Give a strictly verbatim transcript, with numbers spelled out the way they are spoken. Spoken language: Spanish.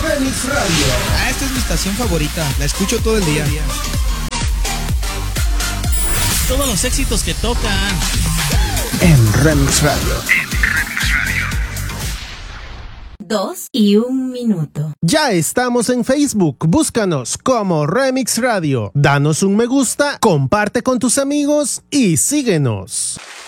Remix Radio. Ah, esta es mi estación favorita. La escucho todo el día. Todos los éxitos que tocan En Remix Radio. Dos y un minuto. Ya estamos en Facebook. Búscanos como Remix Radio. Danos un me gusta, comparte con tus amigos y síguenos.